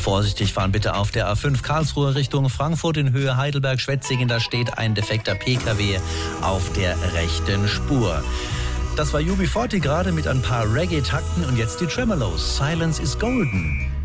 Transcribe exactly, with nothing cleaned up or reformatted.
Vorsichtig fahren bitte auf der A fünf Karlsruhe Richtung Frankfurt in Höhe Heidelberg-Schwetzingen. Da steht ein defekter P K W auf der rechten Spur. Das war U B vierzig gerade mit ein paar Reggae-Takten und jetzt die Tremolos. Silence is Golden.